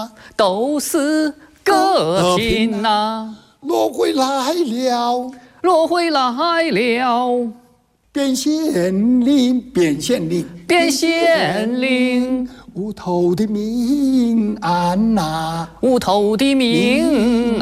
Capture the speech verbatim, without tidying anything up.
都是个品呐。 罗回来了， 罗回来了， 变县令，变县令， 变县令， 屋头的民安呐、 屋头的民。